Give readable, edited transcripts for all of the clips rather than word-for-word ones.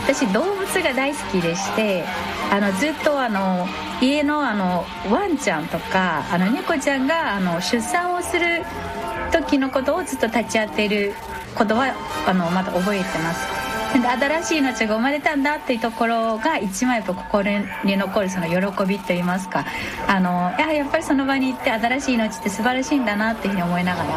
私動物が大好きでして、ずっと家のワンちゃんとか猫ちゃんが出産をする時のことをずっと立ち会っていることはまだ覚えてます。で新しい命が生まれたんだっていうところが一番やっぱ心に残るその喜びといいますか、やっぱりその場に行って新しい命って素晴らしいんだなっていうふうに思いながら。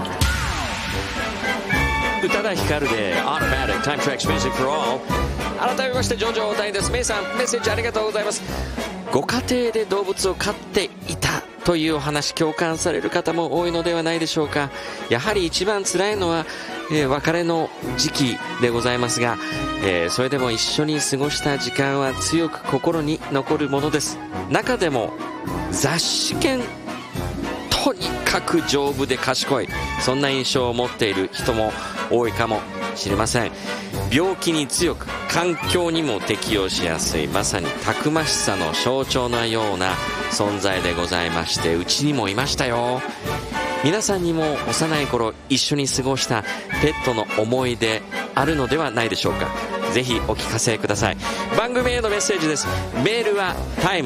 宇多田ヒカルで Automatic Time Tracks Music for All。 改めましてジョジョ大谷です。メイさんメッセージありがとうございます。ご家庭で動物を飼っていたというお話、共感される方も多いのではないでしょうか。やはり一番辛いのは、別れの時期でございますが、それでも一緒に過ごした時間は強く心に残るものです。中でも雑種犬、とにかく丈夫で賢い、そんな印象を持っている人も多いかもしれません。病気に強く環境にも適応しやすい、まさにたくましさの象徴のような存在でございまして、うちにもいましたよ。皆さんにも幼い頃一緒に過ごしたペットの思い出あるのではないでしょうか。ぜひお聞かせください。番組へのメッセージです。メールは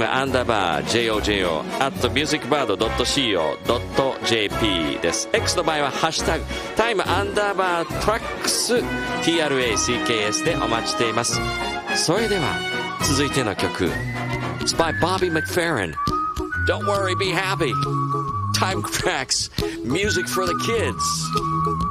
time_jojo@musicbird.co.jp です。 X の場合はハッシュタグ time_tracks TRACKS でお待ちしています。それでは続いての曲、 It's by Bobby McFerrin. Don't worry, be happy. Time Tracks Music for the Kids.